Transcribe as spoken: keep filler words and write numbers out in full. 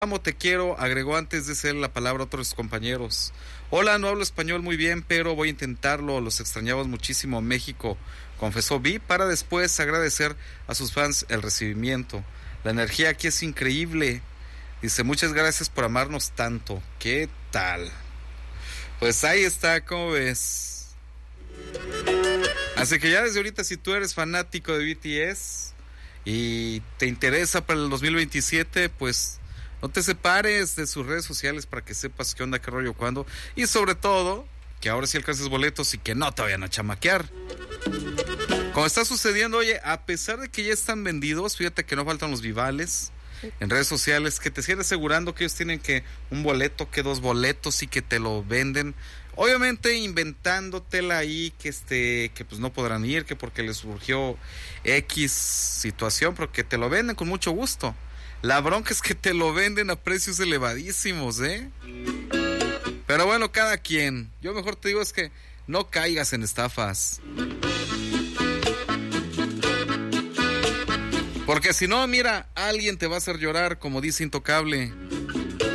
amo, te quiero, agregó antes de ser la palabra a otros compañeros. Hola, no hablo español muy bien, pero voy a intentarlo, los extrañamos muchísimo en México, confesó Vi, para después agradecer a sus fans el recibimiento. La energía aquí es increíble. Dice, muchas gracias por amarnos tanto. ¿Qué tal? Pues ahí está, ¿cómo ves? Así que ya desde ahorita, si tú eres fanático de B T S y te interesa para el dos mil veintisiete, pues no te separes de sus redes sociales para que sepas qué onda, qué rollo, cuándo. Y sobre todo, que ahora sí alcances boletos y que no te vayan a chamaquear. Como está sucediendo, oye, a pesar de que ya están vendidos, fíjate que no faltan los vivales en redes sociales que te siguen asegurando que ellos tienen que un boleto, que dos boletos y que te lo venden. Obviamente inventándotela ahí que este que pues no podrán ir, que porque les surgió X situación, pero que te lo venden con mucho gusto. La bronca es que te lo venden a precios elevadísimos, ¿eh? Pero bueno, cada quien. Yo mejor te digo es que no caigas en estafas. Porque si no, mira, alguien te va a hacer llorar, como dice Intocable.